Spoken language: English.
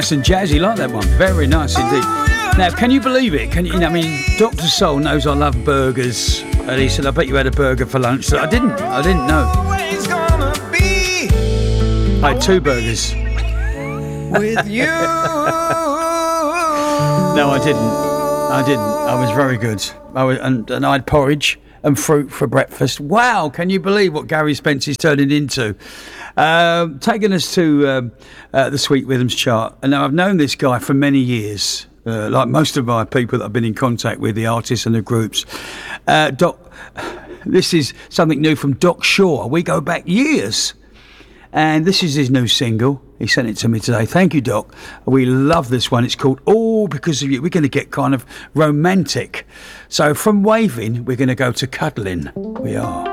nice and jazzy, like that one. Very nice indeed. Now, can you believe it? Dr. Soul knows I love burgers. And he said, I bet you had a burger for lunch. So I didn't know. I had 2 burgers. With you. No, I didn't. I was very good. And I had porridge and fruit for breakfast. Wow, can you believe what Gary Spence is turning into? Taking us to the Sweet Rhythms chart. And now I've known this guy for many years. Like most of my people that I've been in contact with, the artists and the groups. Doc, this is something new from Doc Shaw. We go back years. And this is his new single. He sent it to me today. Thank you, Doc. We love this one. It's called All Because of You. We're going to get kind of romantic. So from waving, we're going to go to cuddling. We are.